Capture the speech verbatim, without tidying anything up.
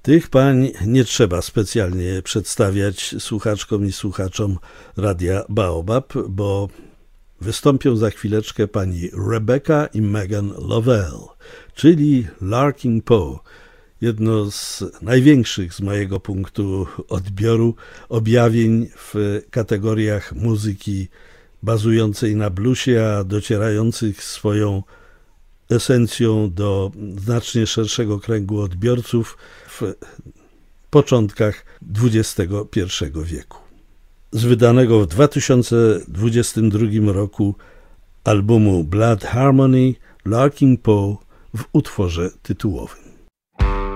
Tych pań nie trzeba specjalnie przedstawiać słuchaczkom i słuchaczom Radia Baobab, bo wystąpią za chwileczkę pani Rebecca i Megan Lovell, czyli Larking Poe. Jedno z największych z mojego punktu odbioru objawień w kategoriach muzyki bazującej na bluesie, a docierających swoją esencją do znacznie szerszego kręgu odbiorców w początkach dwudziestego pierwszego wieku. Z wydanego w dwa tysiące dwudziestym drugim roku albumu Blood Harmony Larking Poe w utworze tytułowym.